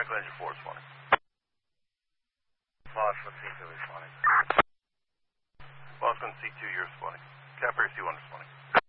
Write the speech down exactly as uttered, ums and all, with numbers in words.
Mechanical Engine four responding. Boston C two responding. Boston C two, you're responding. Cap Air C one responding.